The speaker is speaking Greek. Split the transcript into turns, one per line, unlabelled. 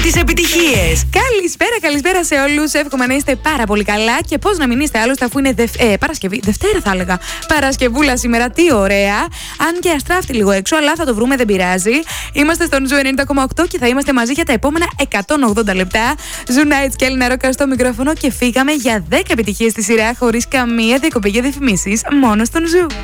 τις επιτυχίες.
Καλησπέρα σε όλους. Εύχομαι να είστε πάρα πολύ καλά. Και πώς να μην είστε άλλωστε, αφού είναι Παρασκευή. Δευτέρα θα έλεγα. Παρασκευούλα σήμερα, τι ωραία. Αν και αστράφτει λίγο έξω, αλλά θα το βρούμε, δεν πειράζει. Είμαστε στον Ζου 90,8 και θα είμαστε μαζί για τα επόμενα 180 λεπτά. Ζου Nights και Έλληνα Ρόκα στο μικρόφωνο και φύγαμε για 10 επιτυχίες στη σειρά χωρίς καμία διακοπή για διαφημίσεις. Μόνο στον Ζου.